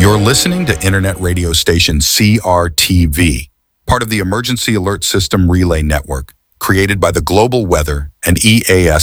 You're listening to internet radio station CRTV, part of the Emergency Alert System Relay Network, created by the Global Weather and EAS